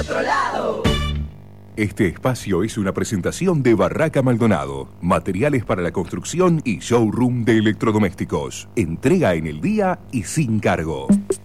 otro lado. Este espacio es una presentación de Barraca Maldonado, materiales para la construcción y showroom de electrodomésticos. Entrega en el día y sin cargo.